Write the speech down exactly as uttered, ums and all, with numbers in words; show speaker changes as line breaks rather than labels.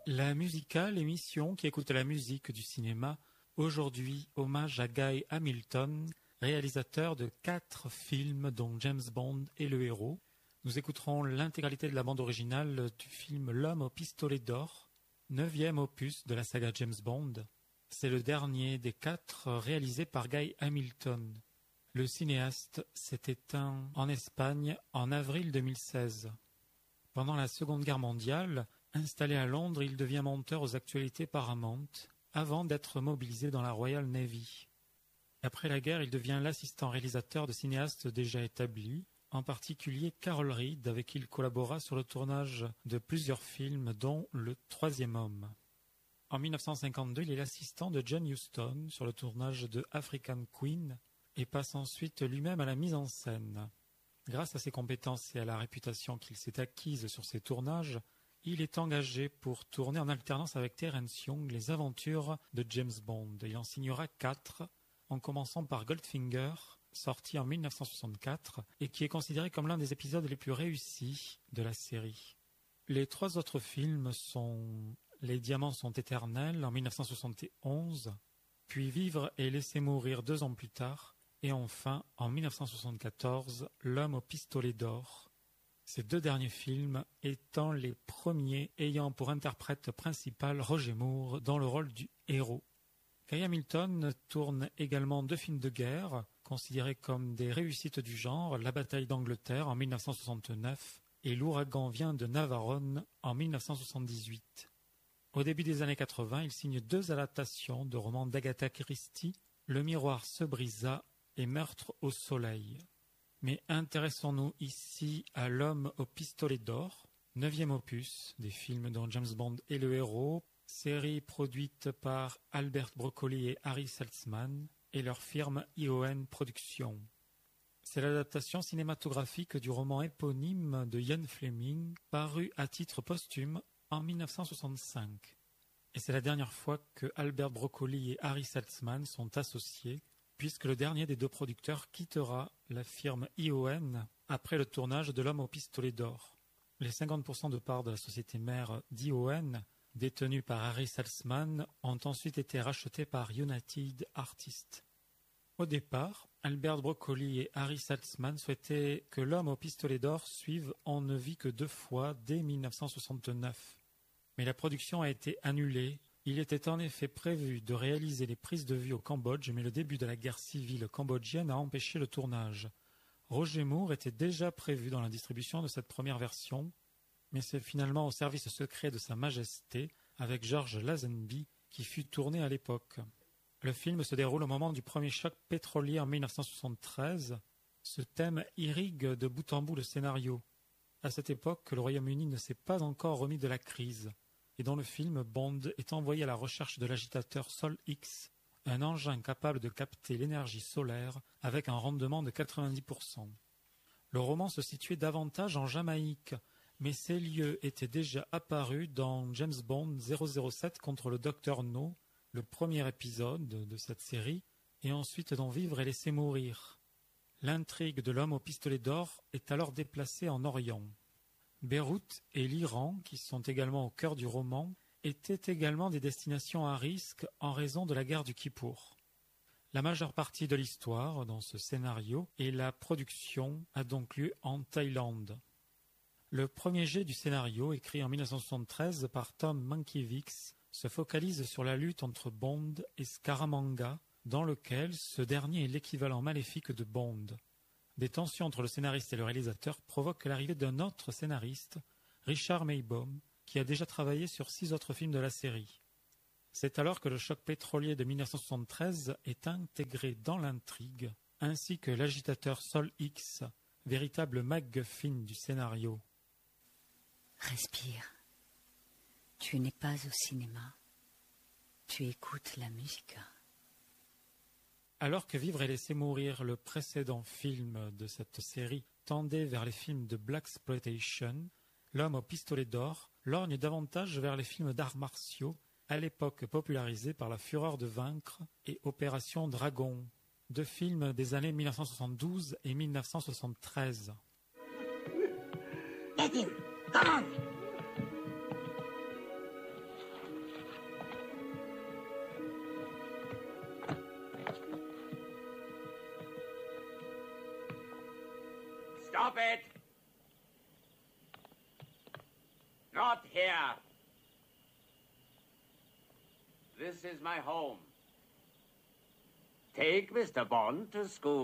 La Musicale, émission qui écoute la musique du cinéma. Aujourd'hui, hommage à Guy Hamilton, réalisateur de quatre films dont James Bond est le héros. Nous écouterons l'intégralité de la bande originale du film L'Homme au pistolet d'or, neuvième opus de la saga James Bond. C'est le dernier des quatre réalisés par Guy Hamilton. Le cinéaste s'est éteint en Espagne en avril deux mille seize. Pendant la Seconde Guerre mondiale, installé à Londres, il devient monteur aux actualités Paramount, avant d'être mobilisé dans la Royal Navy. Après la guerre, il devient l'assistant réalisateur de cinéastes déjà établis, en particulier Carol Reed, avec qui il collabora sur le tournage de plusieurs films, dont Le Troisième Homme. En mille neuf cent cinquante-deux, il est l'assistant de John Huston sur le tournage de African Queen et passe ensuite lui-même à la mise en scène. Grâce à ses compétences et à la réputation qu'il s'est acquise sur ses tournages, il est engagé pour tourner en alternance avec Terence Young les aventures de James Bond. Il en signera quatre, en commençant par Goldfinger, sorti en mille neuf cent soixante-quatre, et qui est considéré comme l'un des épisodes les plus réussis de la série. Les trois autres films sont Les Diamants sont éternels en mille neuf cent soixante et onze, puis Vivre et laisser mourir deux ans plus tard, et enfin, en mille neuf cent soixante-quatorze, L'Homme au pistolet d'or. Ces deux derniers films étant les premiers ayant pour interprète principal Roger Moore dans le rôle du héros. Guy Hamilton tourne également deux films de guerre, considérés comme des réussites du genre, La bataille d'Angleterre en mille neuf cent soixante-neuf et L'ouragan vient de Navarone en mille neuf cent soixante-dix-huit. Au début des années quatre-vingts, il signe deux adaptations de romans d'Agatha Christie, Le miroir se brisa et Meurtre au soleil. Mais intéressons-nous ici à L'Homme au pistolet d'or, neuvième opus des films dont James Bond est le héros, série produite par Albert Broccoli et Harry Saltzman et leur firme I O N Productions. C'est l'adaptation cinématographique du roman éponyme de Ian Fleming, paru à titre posthume en mille neuf cent soixante-cinq. Et c'est la dernière fois que Albert Broccoli et Harry Saltzman sont associés, puisque le dernier des deux producteurs quittera la firme I O N après le tournage de L'Homme au pistolet d'or. Les cinquante pour cent de parts de la société mère d'I O N, détenue par Harry Saltzman, ont ensuite été rachetés par United Artists. Au départ, Albert Broccoli et Harry Saltzman souhaitaient que L'Homme au pistolet d'or suive On ne vit que deux fois dès mille neuf cent soixante-neuf. Mais la production a été annulée. Il était en effet prévu de réaliser les prises de vue au Cambodge, mais le début de la guerre civile cambodgienne a empêché le tournage. Roger Moore était déjà prévu dans la distribution de cette première version, mais c'est finalement au service secret de Sa Majesté, avec George Lazenby, qui fut tourné à l'époque. Le film se déroule au moment du premier choc pétrolier en mille neuf cent soixante-treize. Ce thème irrigue de bout en bout le scénario. À cette époque, le Royaume-Uni ne s'est pas encore remis de la crise. Et dans le film, Bond est envoyé à la recherche de l'agitateur Sol X, un engin capable de capter l'énergie solaire avec un rendement de quatre-vingt-dix pour cent. Le roman se situait davantage en Jamaïque, mais ces lieux étaient déjà apparus dans James Bond zéro zéro sept contre le docteur No, le premier épisode de cette série, et ensuite dans Vivre et laisser mourir. L'intrigue de L'Homme au pistolet d'or est alors déplacée en Orient. Beyrouth et l'Iran, qui sont également au cœur du roman, étaient également des destinations à risque en raison de la guerre du Kippour. La majeure partie de l'histoire dans ce scénario et la production a donc lieu en Thaïlande. Le premier jet du scénario, écrit en mille neuf cent soixante-treize par Tom Mankiewicz, se focalise sur la lutte entre Bond et Scaramanga, dans lequel ce dernier est l'équivalent maléfique de Bond. Des tensions entre le scénariste et le réalisateur provoquent l'arrivée d'un autre scénariste, Richard Maibaum, qui a déjà travaillé sur six autres films de la série. C'est alors que le choc pétrolier de mille neuf cent soixante-treize est intégré dans l'intrigue, ainsi que l'agitateur Sol X, véritable MacGuffin du scénario.
Respire. Tu n'es pas au cinéma. Tu écoutes la musique.
Alors que Vivre et laisser mourir, le précédent film de cette série, tendait vers les films de blaxploitation, L'Homme au pistolet d'or lorgne davantage vers les films d'arts martiaux, à l'époque popularisés par La Fureur de vaincre et Opération Dragon, deux films des années mille neuf cent soixante-douze et mille neuf cent soixante-treize.
Let him, come on! Stop it! Not here. This is my home. Take Mister Bond to school.